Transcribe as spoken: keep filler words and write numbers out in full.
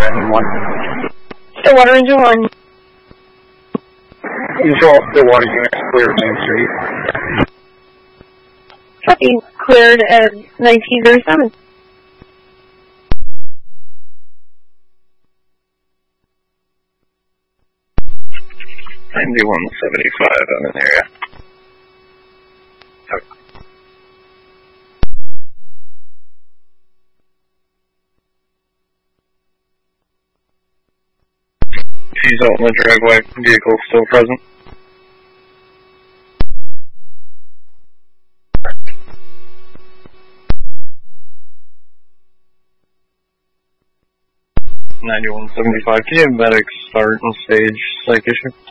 one. Stillwater Engine one. Control Stillwater units clear Main Street. Copy. Cleared at nineteen oh seven. ninety-one seventy-five, I'm in the area. She's out in the dragway. Vehicle still present. ninety-one seventy-five, can you have medics start and stage psych issue?